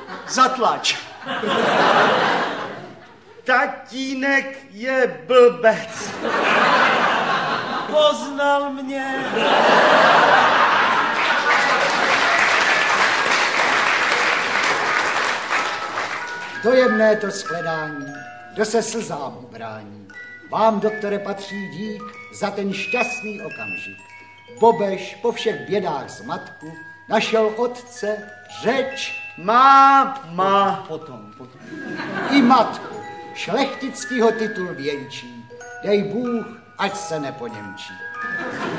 Zatlač. Tatínek je blbec. Poznal mě. Dojemné to shledání, kdo se slzám ubrání. Vám, doktore, patří dík za ten šťastný okamžik. Bobeš po všech bědách zmatku našel otce, řeč, potom. I matku, šlechtickýho titul věnčí. Dej Bůh, ať se neponěmčí.